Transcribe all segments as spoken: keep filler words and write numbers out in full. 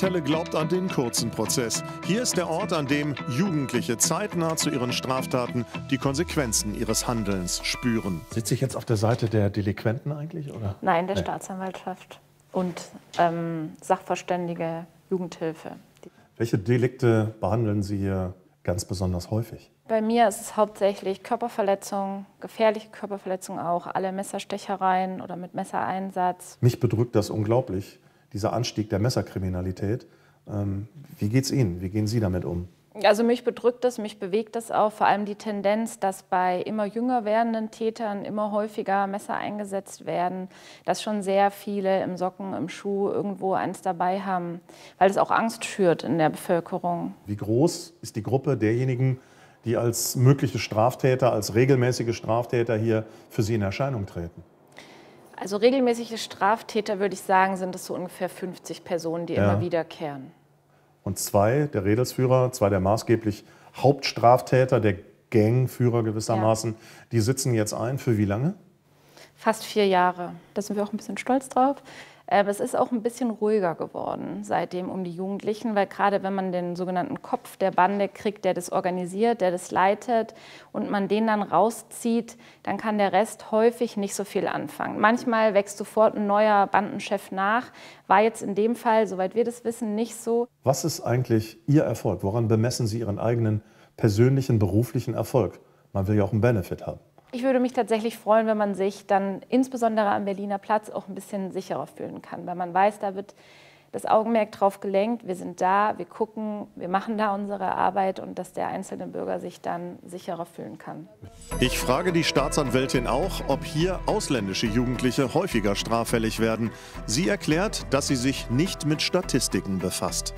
Telle glaubt an den kurzen Prozess. Hier ist der Ort, an dem Jugendliche zeitnah zu ihren Straftaten die Konsequenzen ihres Handelns spüren. Sitze ich jetzt auf der Seite der Delinquenten eigentlich, oder? Nein, der Nee. Staatsanwaltschaft und ähm, Sachverständige, Jugendhilfe. Welche Delikte behandeln Sie hier ganz besonders häufig? Bei mir ist es hauptsächlich Körperverletzung, gefährliche Körperverletzung auch, alle Messerstechereien oder mit Messereinsatz. Mich bedrückt das unglaublich, dieser Anstieg der Messerkriminalität. Ähm, wie geht's Ihnen? Wie gehen Sie damit um? Also mich bedrückt es, mich bewegt es auch, vor allem die Tendenz, dass bei immer jünger werdenden Tätern immer häufiger Messer eingesetzt werden, dass schon sehr viele im Socken, im Schuh irgendwo eins dabei haben, weil es auch Angst schürt in der Bevölkerung. Wie groß ist die Gruppe derjenigen, die als mögliche Straftäter, als regelmäßige Straftäter hier für Sie in Erscheinung treten? Also regelmäßige Straftäter, würde ich sagen, sind es so ungefähr fünfzig Personen, die Ja. immer wiederkehren. Und zwei, der Redelsführer, zwei der maßgeblich Hauptstraftäter, der Gangführer gewissermaßen, ja. die sitzen jetzt ein. Für wie lange? Fast vier Jahre. Da sind wir auch ein bisschen stolz drauf. Aber es ist auch ein bisschen ruhiger geworden seitdem um die Jugendlichen, weil gerade wenn man den sogenannten Kopf der Bande kriegt, der das organisiert, der das leitet und man den dann rauszieht, dann kann der Rest häufig nicht so viel anfangen. Manchmal wächst sofort ein neuer Bandenchef nach, war jetzt in dem Fall, soweit wir das wissen, nicht so. Was ist eigentlich Ihr Erfolg? Woran bemessen Sie Ihren eigenen persönlichen, beruflichen Erfolg? Man will ja auch einen Benefit haben. Ich würde mich tatsächlich freuen, wenn man sich dann insbesondere am Berliner Platz auch ein bisschen sicherer fühlen kann, weil man weiß, da wird das Augenmerk drauf gelenkt, wir sind da, wir gucken, wir machen da unsere Arbeit und dass der einzelne Bürger sich dann sicherer fühlen kann. Ich frage die Staatsanwältin auch, ob hier ausländische Jugendliche häufiger straffällig werden. Sie erklärt, dass sie sich nicht mit Statistiken befasst.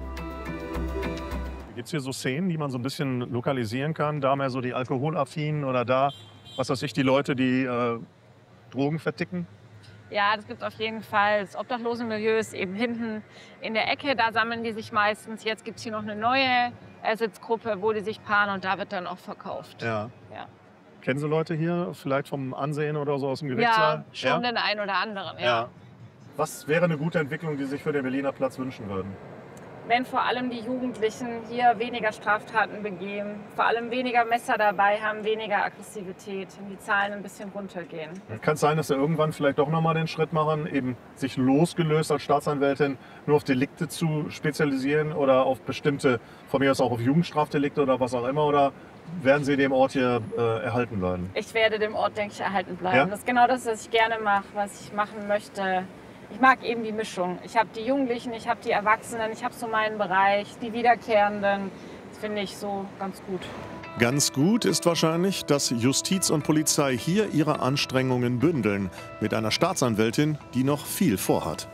Gibt es hier so Szenen, die man so ein bisschen lokalisieren kann? Da mehr so die Alkoholaffinen oder da, was weiß ich, die Leute, die äh, Drogen verticken? Ja, das gibt es auf jeden Fall. Das Obdachlosenmilieu ist eben hinten in der Ecke, da sammeln die sich meistens. Jetzt gibt es hier noch eine neue äh, Sitzgruppe, wo die sich paaren und da wird dann auch verkauft. Ja. Ja. Kennen Sie Leute hier, vielleicht vom Ansehen oder so aus dem Gerichtssaal? Ja, schon ja? den einen oder anderen. Ja. Ja. Was wäre eine gute Entwicklung, die Sie sich für den Berliner Platz wünschen würden? Wenn vor allem die Jugendlichen hier weniger Straftaten begehen, vor allem weniger Messer dabei haben, weniger Aggressivität und die Zahlen ein bisschen runtergehen. Kann es sein, dass Sie irgendwann vielleicht doch nochmal den Schritt machen, eben sich losgelöst als Staatsanwältin nur auf Delikte zu spezialisieren oder auf bestimmte, von mir aus auch auf Jugendstrafdelikte oder was auch immer, oder werden Sie dem Ort hier äh, erhalten bleiben? Ich werde dem Ort, denke ich, erhalten bleiben. Ja? Das ist genau das, was ich gerne mache, was ich machen möchte. Ich mag eben die Mischung. Ich habe die Jugendlichen, ich habe die Erwachsenen, ich habe so meinen Bereich, die Wiederkehrenden. Das finde ich so ganz gut. Ganz gut ist wahrscheinlich, dass Justiz und Polizei hier ihre Anstrengungen bündeln. Mit einer Staatsanwältin, die noch viel vorhat.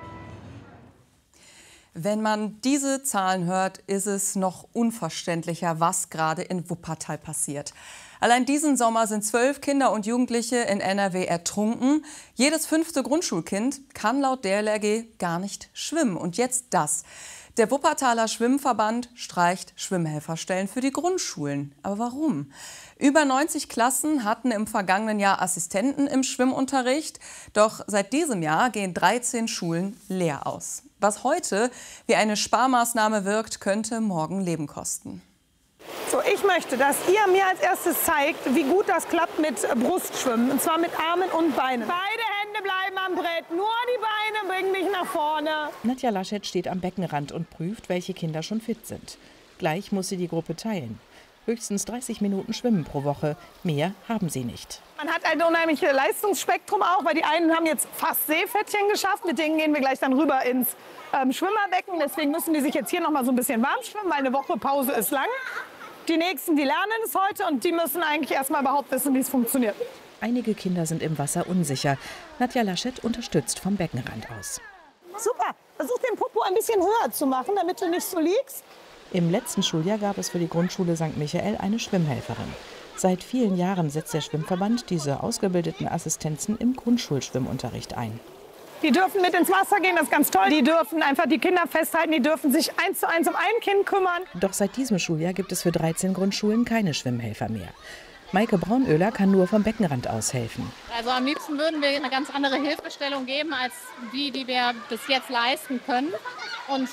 Wenn man diese Zahlen hört, ist es noch unverständlicher, was gerade in Wuppertal passiert. Allein diesen Sommer sind zwölf Kinder und Jugendliche in N R W ertrunken. Jedes fünfte Grundschulkind kann laut D L R G gar nicht schwimmen. Und jetzt das. Der Wuppertaler Schwimmverband streicht Schwimmhelferstellen für die Grundschulen. Aber warum? Über neunzig Klassen hatten im vergangenen Jahr Assistenten im Schwimmunterricht. Doch seit diesem Jahr gehen dreizehn Schulen leer aus. Was heute wie eine Sparmaßnahme wirkt, könnte morgen Leben kosten. So, ich möchte, dass ihr mir als erstes zeigt, wie gut das klappt mit Brustschwimmen. Und zwar mit Armen und Beinen. Beide Hände bleiben am Brett, nur die Beine bringen mich nach vorne. Nadja Laschet steht am Beckenrand und prüft, welche Kinder schon fit sind. Gleich muss sie die Gruppe teilen. Höchstens dreißig Minuten Schwimmen pro Woche. Mehr haben sie nicht. Man hat ein unheimliches Leistungsspektrum auch, weil die einen haben jetzt fast Seepferdchen geschafft. Mit denen gehen wir gleich dann rüber ins ähm, Schwimmerbecken. Deswegen müssen die sich jetzt hier noch mal so ein bisschen warm schwimmen, weil eine Woche Pause ist lang. Die Nächsten, die lernen es heute und die müssen eigentlich erst mal überhaupt wissen, wie es funktioniert. Einige Kinder sind im Wasser unsicher. Nadja Laschet unterstützt vom Beckenrand aus. Super, versuch den Popo ein bisschen höher zu machen, damit du nicht so liegst. Im letzten Schuljahr gab es für die Grundschule Sankt Michael eine Schwimmhelferin. Seit vielen Jahren setzt der Schwimmverband diese ausgebildeten Assistenzen im Grundschulschwimmunterricht ein. Die dürfen mit ins Wasser gehen, das ist ganz toll. Die dürfen einfach die Kinder festhalten, die dürfen sich eins zu eins um ein Kind kümmern. Doch seit diesem Schuljahr gibt es für dreizehn Grundschulen keine Schwimmhelfer mehr. Maike Braunöhler kann nur vom Beckenrand aus helfen. Also am liebsten würden wir eine ganz andere Hilfestellung geben, als die, die wir bis jetzt leisten können. Und